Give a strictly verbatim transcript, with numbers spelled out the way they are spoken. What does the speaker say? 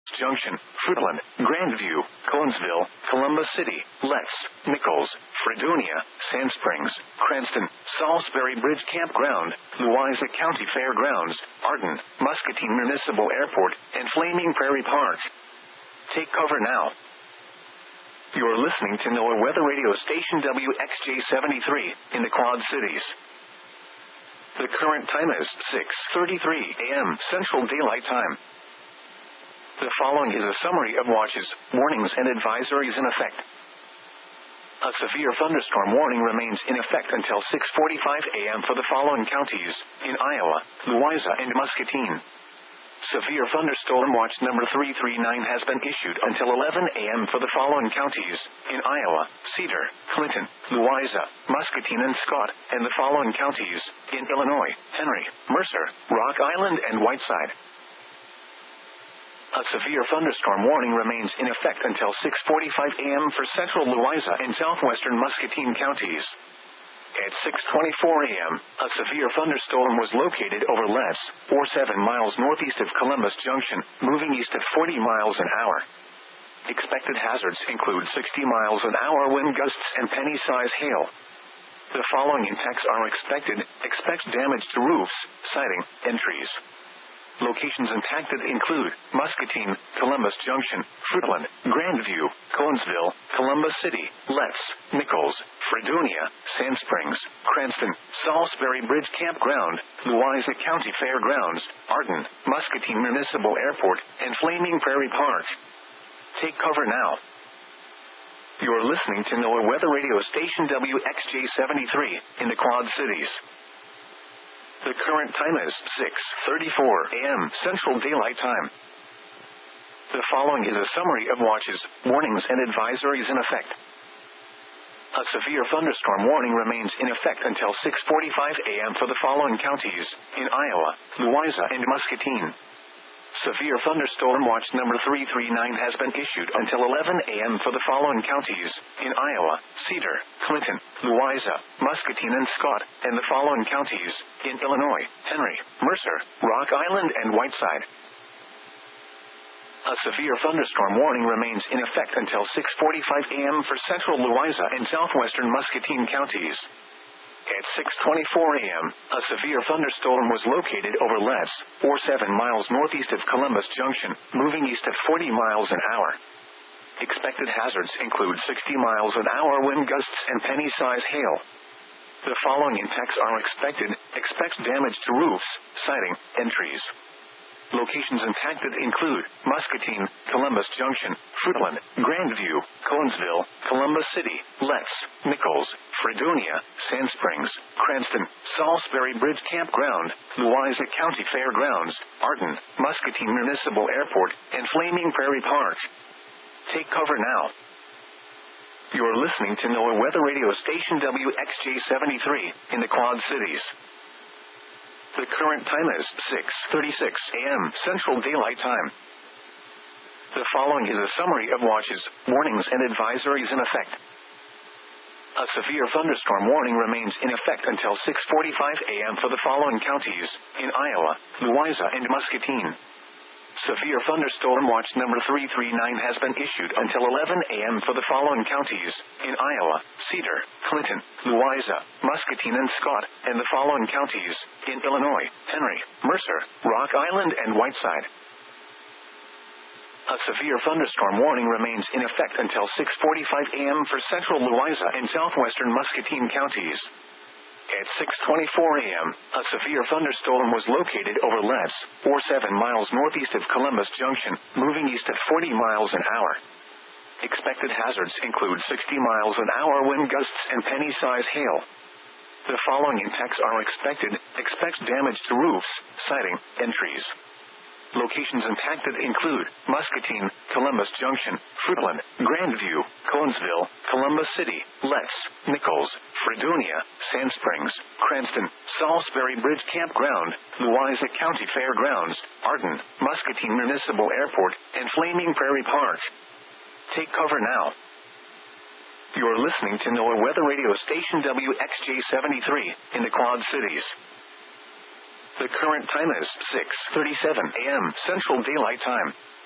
Junction, Fruitland, Grandview, Conesville, Columbus City, Letts, Nichols, Fredonia, Sand Springs, Cranston, Salisbury Bridge Campground, Louisa County Fairgrounds, Arden, Muscatine Municipal Airport, and Flaming Prairie Park. Take cover now. You're listening to NOAA Weather Radio Station W X J seventy-three in the Quad Cities. The current time is six thirty-three a.m. Central Daylight Time. The following is a summary of watches, warnings, and advisories in effect. A severe thunderstorm warning remains in effect until six forty-five a.m. for the following counties in Iowa, Louisa, and Muscatine. Severe thunderstorm watch number three three nine has been issued until eleven a.m. for the following counties in Iowa, Cedar, Clinton, Louisa, Muscatine, and Scott, and the following counties in Illinois, Henry, Mercer, Rock Island, and Whiteside. A severe thunderstorm warning remains in effect until six forty-five a.m. for central Louisa and southwestern Muscatine counties. At six twenty-four a.m., a severe thunderstorm was located over Letts, or seven miles northeast of Columbus Junction, moving east at forty miles an hour. Expected hazards include sixty miles an hour wind gusts and penny-size hail. The following impacts are expected. Expect damage to roofs, siding, and trees. Locations impacted include Muscatine, Columbus Junction, Fruitland, Grandview, Conesville, Columbus City, Letts, Nichols, Fredonia, Sand Springs, Cranston, Salisbury Bridge Campground, Louisa County Fairgrounds, Arden, Muscatine Municipal Airport, and Flaming Prairie Park. Take cover now. You're listening to NOAA Weather Radio Station W X J seventy-three in the Quad Cities. The current time is six thirty-four a.m. Central Daylight Time. The following is a summary of watches, warnings, and advisories in effect. A severe thunderstorm warning remains in effect until six forty-five a.m. for the following counties in Iowa, Louisa, and Muscatine. Severe thunderstorm watch number three three nine has been issued until eleven a.m. for the following counties in Iowa, Cedar, Clinton, Louisa, Muscatine, and Scott, and the following counties in Illinois, Henry, Mercer, Rock Island, and Whiteside. A severe thunderstorm warning remains in effect until six forty-five a.m. for central Louisa and southwestern Muscatine counties. At six twenty-four a.m., a severe thunderstorm was located over Letts, or seven miles northeast of Columbus Junction, moving east at forty miles an hour. Expected hazards include sixty miles an hour wind gusts and penny-size hail. The following impacts are expected. Expect damage to roofs, siding, and trees. Locations impacted include Muscatine, Columbus Junction, Fruitland, Grandview, Conesville, Columbus City, Letts, Nichols, Fredonia, Sand Springs, Cranston, Salisbury Bridge Campground, Louisa County Fairgrounds, Arden, Muscatine Municipal Airport, and Flaming Prairie Park. Take cover now. You're listening to NOAA Weather Radio Station W X J seventy-three in the Quad Cities. The current time is six thirty-six a.m. Central Daylight Time. The following is a summary of watches, warnings, and advisories in effect. A severe thunderstorm warning remains in effect until six forty-five a.m. for the following counties in Iowa, Louisa, and Muscatine. Severe thunderstorm watch number three three nine has been issued until eleven a.m. for the following counties in Iowa, Cedar, Clinton, Louisa, Muscatine, and Scott, and the following counties in Illinois, Henry, Mercer, Rock Island, and Whiteside. A severe thunderstorm warning remains in effect until six forty-five a.m. for central Louisa and southwestern Muscatine counties. At six twenty-four a.m., a severe thunderstorm was located over Letts, or seven miles northeast of Columbus Junction, moving east at forty miles an hour. Expected hazards include sixty miles an hour wind gusts and penny-size hail. The following impacts are expected. Expect damage to roofs, siding, and trees. Locations impacted include Muscatine, Columbus Junction, Fruitland, Grandview, Conesville, Columbus City, Letts, Nichols, Fredonia, Sand Springs, Cranston, Salisbury Bridge Campground, Louisa County Fairgrounds, Arden, Muscatine Municipal Airport, and Flaming Prairie Park. Take cover now. You're listening to NOAA Weather Radio Station W X J seventy-three in the Quad Cities. The current time is six thirty-seven a.m. Central Daylight Time.